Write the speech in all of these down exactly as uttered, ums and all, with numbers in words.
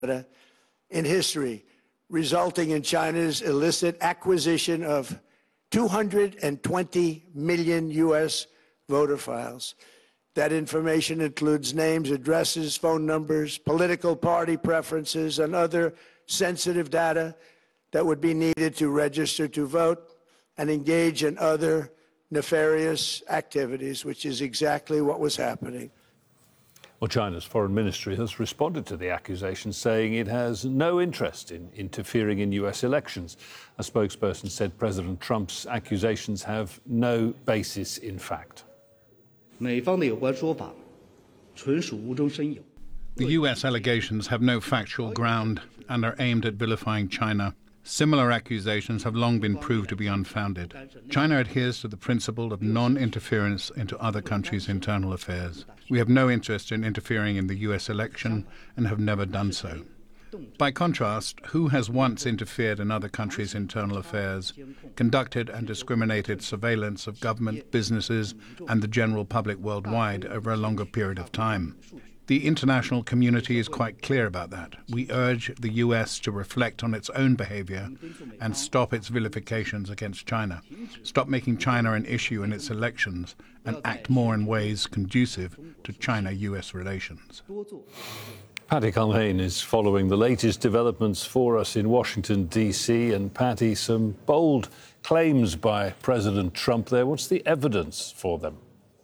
in history, resulting in China's illicit acquisition of two hundred twenty million U S voter files. That information includes names, addresses, phone numbers, political party preferences, and other sensitive data that would be needed to register to vote and engage in other nefarious activities, which is exactly what was happening. Well, China's foreign ministry has responded to the accusations, saying it has no interest in interfering in U S elections. A spokesperson said President Trump's accusations have no basis in fact. The U S allegations have no factual ground and are aimed at vilifying China. Similar accusations have long been proved to be unfounded. China adheres to the principle of non-interference into other countries' internal affairs. We have no interest in interfering in the U S election and have never done so. By contrast, who has once interfered in other countries' internal affairs, conducted and discriminated surveillance of government, businesses, and the general public worldwide over a longer period of time? The international community is quite clear about that. We urge the U S to reflect on its own behavior and stop its vilifications against China. Stop making China an issue in its elections and act more in ways conducive to China-U S relations. Patty Culhane is following the latest developments for us in Washington, D C And Patty, some bold claims by President Trump there. What's the evidence for them?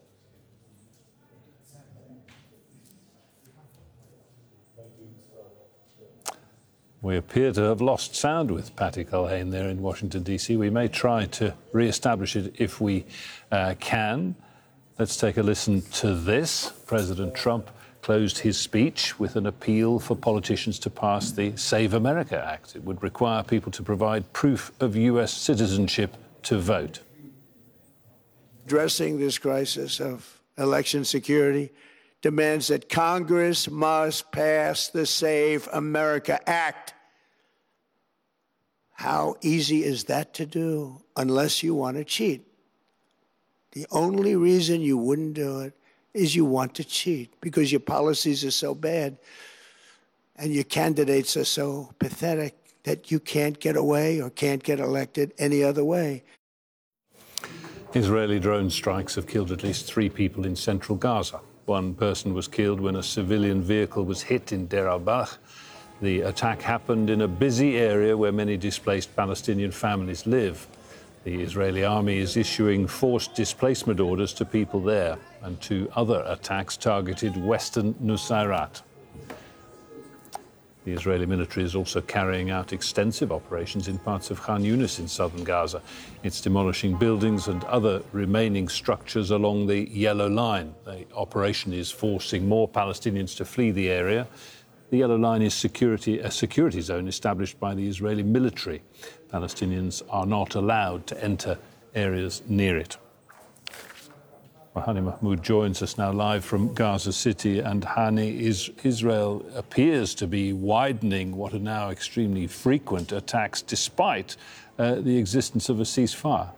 We appear to have lost sound with Patty Culhane there in Washington, D C We may try to re-establish it if we uh, can. Let's take a listen to this. President Trump closed his speech with an appeal for politicians to pass the Save America Act. It would require people to provide proof of U S citizenship to vote. Addressing this crisis of election security demands that Congress must pass the Save America Act. How easy is that to do unless you want to cheat? The only reason you wouldn't do it is you want to cheat because your policies are so bad and your candidates are so pathetic that you can't get away or can't get elected any other way. Israeli drone strikes have killed at least three people in central Gaza. One person was killed when a civilian vehicle was hit in Deir al-Balah. The attack happened in a busy area where many displaced Palestinian families live. The Israeli army is issuing forced displacement orders to people there, and two other attacks targeted western Nusayrat. The Israeli military is also carrying out extensive operations in parts of Khan Yunis in southern Gaza. It's demolishing buildings and other remaining structures along the Yellow Line. The operation is forcing more Palestinians to flee the area. The Yellow Line is security, a security zone established by the Israeli military. Palestinians are not allowed to enter areas near it. Well, Hani Mahmoud joins us now live from Gaza City. And Hani, is, Israel appears to be widening what are now extremely frequent attacks despite uh, the existence of a ceasefire.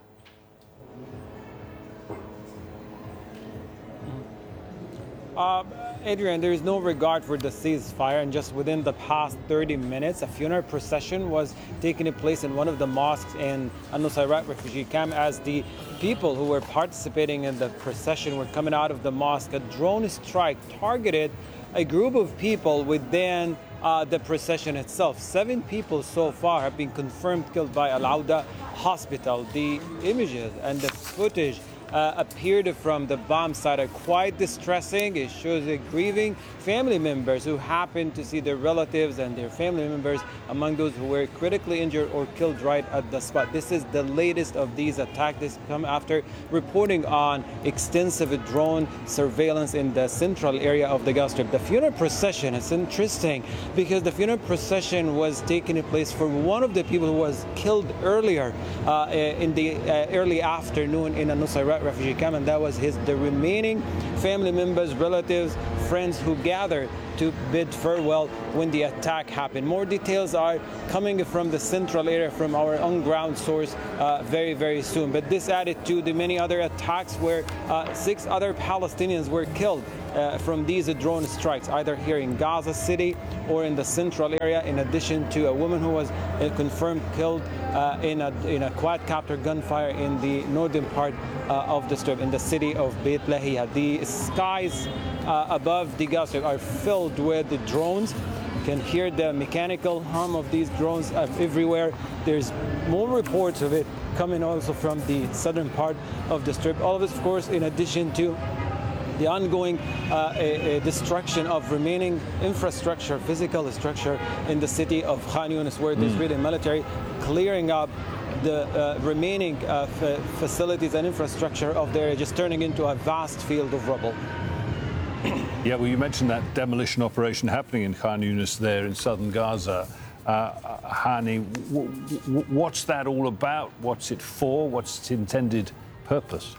Uh, Adrian, there is no regard for the ceasefire, and just within the past thirty minutes, a funeral procession was taking place in one of the mosques in Nusayrat refugee camp. As the people who were participating in the procession were coming out of the mosque, a drone strike targeted a group of people within uh, the procession itself. Seven people so far have been confirmed killed by Al-Auda Hospital. The images and the footage Uh, appeared from the bomb site are quite distressing. It shows the grieving family members who happened to see their relatives and their family members among those who were critically injured or killed right at the spot. This is the latest of these attacks. This come after reporting on extensive drone surveillance in the central area of the Gaza Strip. The funeral procession is interesting because the funeral procession was taking place for one of the people who was killed earlier uh, in the uh, early afternoon in a Nusayrat refugee camp, and that was his the remaining family members, relatives, friends who gathered to bid farewell when the attack happened. More details are coming from the central area from our on-ground source uh, very, very soon. But this added to the many other attacks where uh, six other Palestinians were killed uh, from these drone strikes, either here in Gaza City or in the central area, in addition to a woman who was uh, confirmed killed uh, in, a, in a quadcopter gunfire in the northern part uh, of the Strip, in the city of Beit Lahia. The skies uh, above the Gaza Strip are filled with the drones. You can hear the mechanical hum of these drones uh, everywhere. There's more reports of it coming also from the southern part of the Strip. All of this, of course, in addition to the ongoing uh, a, a destruction of remaining infrastructure, physical structure in the city of Khan Yunis, where the mm. Israeli military clearing up the uh, remaining uh, f facilities and infrastructure of the area, just turning into a vast field of rubble. Yeah, well, you mentioned that demolition operation happening in Khan Yunis there in southern Gaza. Uh, Hani, w w what's that all about? What's it for? What's its intended purpose?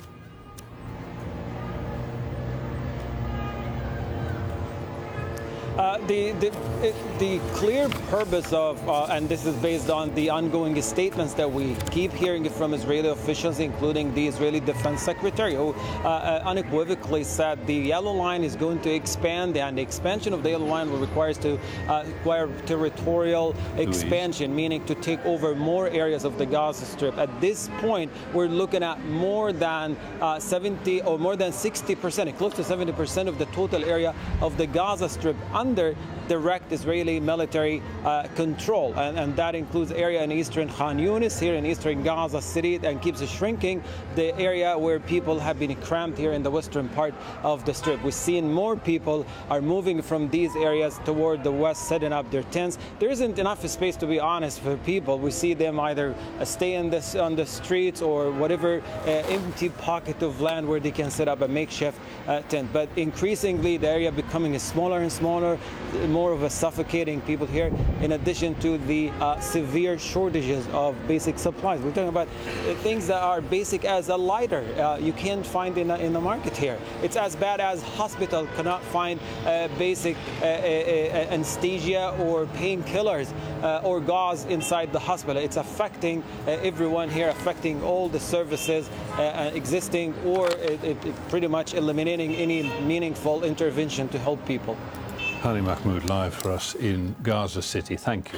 Uh, the, the, it, the clear purpose of, uh, and this is based on the ongoing statements that we keep hearing from Israeli officials, including the Israeli Defense Secretary, who uh, uh, unequivocally said the Yellow Line is going to expand, and the expansion of the Yellow Line will require to uh, require territorial expansion, meaning to take over more areas of the Gaza Strip. At this point, we're looking at more than uh, seventy or more than sixty percent, close to seventy percent of the total area of the Gaza Strip under direct Israeli military uh, control, and, and that includes area in eastern Khan Yunis, here in eastern Gaza City, and keeps shrinking the area where people have been cramped here in the western part of the Strip. We've seen more people are moving from these areas toward the west, setting up their tents. There isn't enough space, to be honest, for people. We see them either uh, stay in this, on the streets or whatever uh, empty pocket of land where they can set up a makeshift uh, tent. But increasingly, the area becoming smaller and smaller, more of a suffocating people here, in addition to the uh, severe shortages of basic supplies. We're talking about uh, things that are basic as a lighter. Uh, you can't find in, a, in the market here. It's as bad as hospital cannot find uh, basic uh, uh, uh, anesthesia or painkillers uh, or gauze inside the hospital. It's affecting uh, everyone here, affecting all the services uh, existing, or it, it, it pretty much eliminating any meaningful intervention to help people. Hani Mahmoud live for us in Gaza City. Thank you.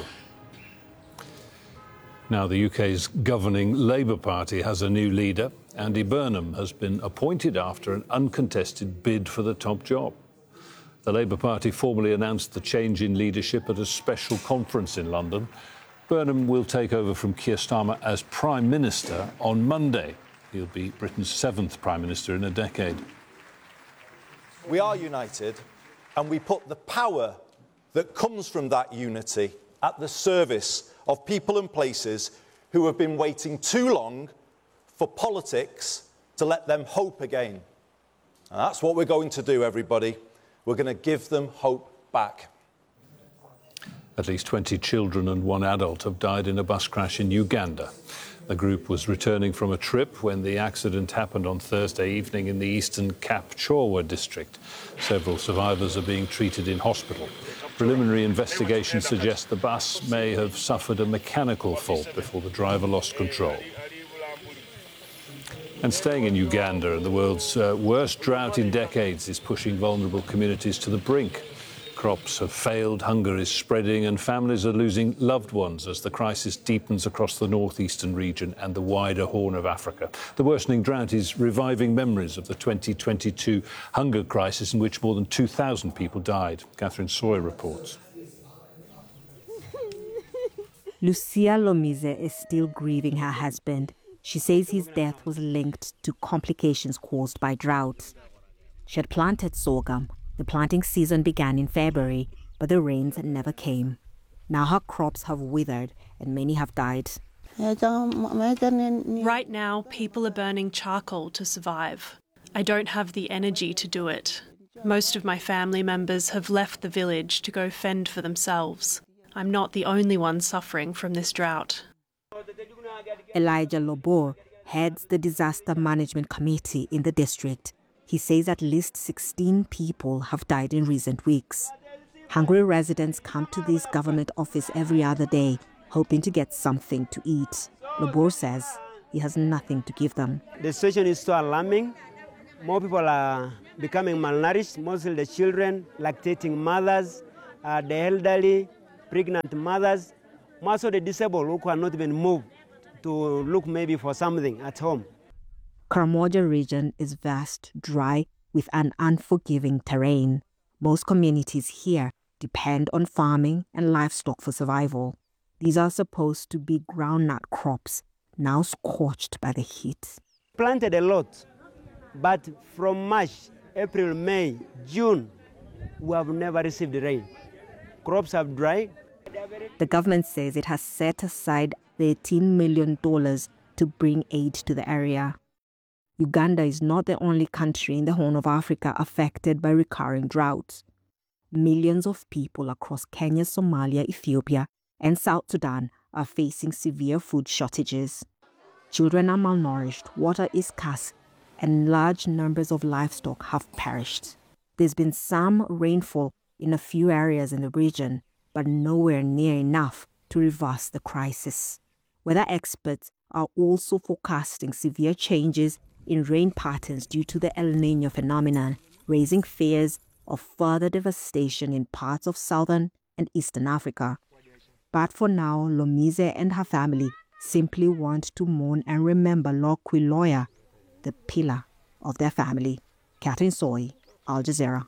Now, the U K's governing Labour Party has a new leader. Andy Burnham has been appointed after an uncontested bid for the top job. The Labour Party formally announced the change in leadership at a special conference in London. Burnham will take over from Keir Starmer as Prime Minister on Monday. He'll be Britain's seventh Prime Minister in a decade. We are united, and we put the power that comes from that unity at the service of people and places who have been waiting too long for politics to let them hope again. And that's what we're going to do, everybody. We're going to give them hope back. At least twenty children and one adult have died in a bus crash in Uganda. The group was returning from a trip when the accident happened on Thursday evening in the eastern Kapchorwa district. Several survivors are being treated in hospital. Preliminary investigations suggest the bus may have suffered a mechanical fault before the driver lost control. And staying in Uganda, and the world's uh, worst drought in decades is pushing vulnerable communities to the brink. Crops have failed, hunger is spreading, and families are losing loved ones as the crisis deepens across the northeastern region and the wider Horn of Africa. The worsening drought is reviving memories of the twenty twenty-two hunger crisis in which more than two thousand people died. Catherine Sawyer reports. Lucia Lomize is still grieving her husband. She says his death was linked to complications caused by drought. She had planted sorghum. The planting season began in February, but the rains never came. Now her crops have withered and many have died. Right now, people are burning charcoal to survive. I don't have the energy to do it. Most of my family members have left the village to go fend for themselves. I'm not the only one suffering from this drought. Elijah Lobor heads the Disaster Management Committee in the district. He says at least sixteen people have died in recent weeks. Hungry residents come to this government office every other day, hoping to get something to eat. Lobor says he has nothing to give them. The situation is so alarming. More people are becoming malnourished, mostly the children, lactating mothers, uh, the elderly, pregnant mothers, most of the disabled who cannot even move to look maybe for something at home. Karamoja region is vast, dry, with an unforgiving terrain. Most communities here depend on farming and livestock for survival. These are supposed to be groundnut crops, now scorched by the heat. Planted a lot, but from March, April, May, June, we have never received rain. Crops have dried. The government says it has set aside thirteen million dollars to bring aid to the area. Uganda is not the only country in the Horn of Africa affected by recurring droughts. Millions of people across Kenya, Somalia, Ethiopia, and South Sudan are facing severe food shortages. Children are malnourished, water is scarce, and large numbers of livestock have perished. There's been some rainfall in a few areas in the region, but nowhere near enough to reverse the crisis. Weather experts are also forecasting severe changes in rain patterns due to the El Niño phenomenon, raising fears of further devastation in parts of southern and eastern Africa. But for now, Lomize and her family simply want to mourn and remember Lord Quiloya, the pillar of their family. Catherine Soy, Al Jazeera.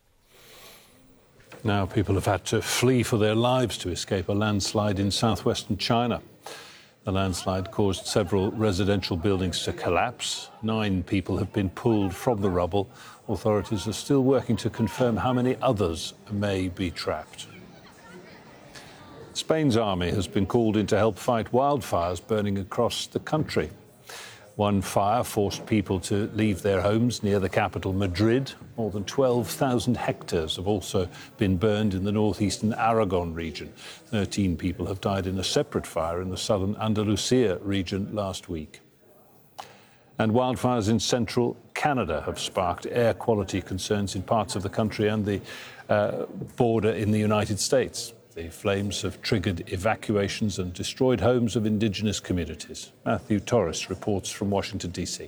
Now people have had to flee for their lives to escape a landslide in southwestern China. The landslide caused several residential buildings to collapse. Nine people have been pulled from the rubble. Authorities are still working to confirm how many others may be trapped. Spain's army has been called in to help fight wildfires burning across the country. One fire forced people to leave their homes near the capital, Madrid. More than twelve thousand hectares have also been burned in the northeastern Aragon region. thirteen people have died in a separate fire in the southern Andalusia region last week. And wildfires in central Canada have sparked air quality concerns in parts of the country and the uh, border in the United States. The flames have triggered evacuations and destroyed homes of Indigenous communities. Matthew Torres reports from Washington, D C.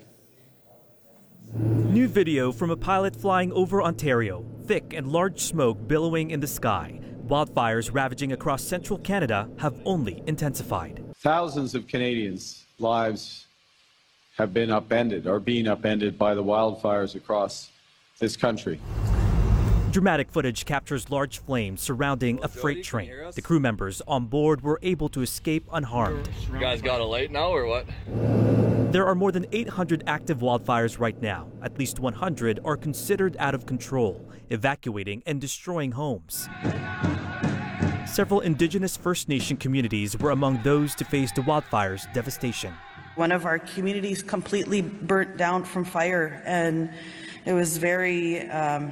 New video from a pilot flying over Ontario. Thick and large smoke billowing in the sky. Wildfires ravaging across central Canada have only intensified. Thousands of Canadians' lives have been upended, are being upended by the wildfires across this country. Dramatic footage captures large flames surrounding a freight train. The crew members on board were able to escape unharmed. You guys got a light now or what? There are more than eight hundred active wildfires right now. At least one hundred are considered out of control, evacuating and destroying homes. Several Indigenous First Nation communities were among those to face the wildfire's devastation. One of our communities completely burnt down from fire, and it was very um,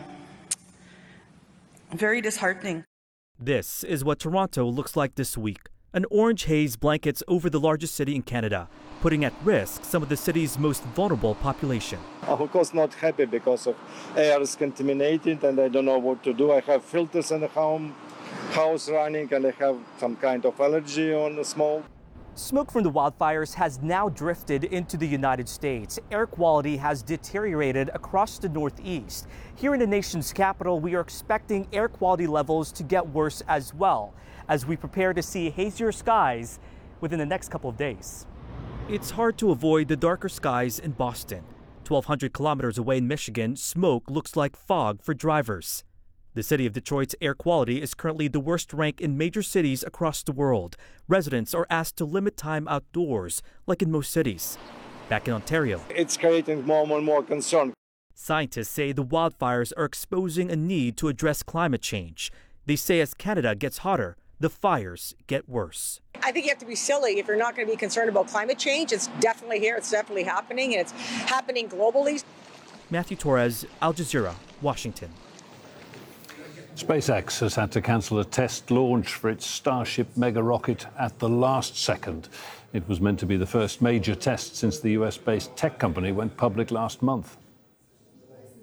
very disheartening. This is what Toronto looks like this week. An orange haze blankets over the largest city in Canada, putting at risk some of the city's most vulnerable population. I'm of course not happy because of air is contaminated and I don't know what to do. I have filters in the home, house running, and I have some kind of allergy on the smoke. Smoke from the wildfires has now drifted into the United States. Air quality has deteriorated across the Northeast. Here in the nation's capital, we are expecting air quality levels to get worse as well, as we prepare to see hazier skies within the next couple of days. It's hard to avoid the darker skies in Boston. twelve hundred kilometers away in Michigan, smoke looks like fog for drivers. The city of Detroit's air quality is currently the worst rank in major cities across the world. Residents are asked to limit time outdoors, like in most cities. Back in Ontario, it's creating more and more concern. Scientists say the wildfires are exposing a need to address climate change. They say as Canada gets hotter, the fires get worse. I think you have to be silly if you're not going to be concerned about climate change. It's definitely here, it's definitely happening, and it's happening globally. Matthew Torres, Al Jazeera, Washington. SpaceX has had to cancel a test launch for its Starship mega rocket at the last second. It was meant to be the first major test since the U S-based tech company went public last month.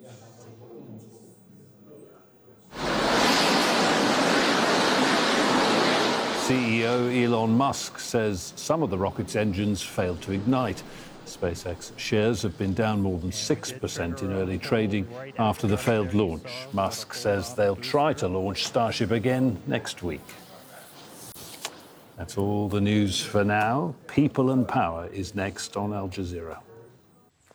C E O Elon Musk says some of the rocket's engines failed to ignite. SpaceX shares have been down more than six percent in early trading after the failed launch. Musk says they'll try to launch Starship again next week. That's all the news for now. People and Power is next on Al Jazeera.